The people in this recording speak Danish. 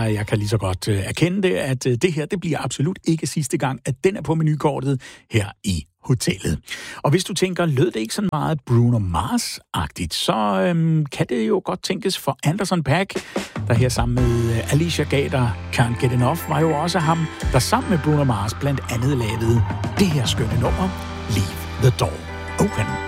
jeg kan lige så godt erkende det, at det her, det bliver absolut ikke sidste gang, at den er på menukortet her i hotellet. Og hvis du tænker, lød det ikke så meget Bruno Mars-agtigt, så kan det jo godt tænkes for Anderson .Paak, der her sammen med Alicia Gader, Can't Get Enough, var jo også ham, der sammen med Bruno Mars blandt andet lavede det her skønne nummer, Leave the Door Open.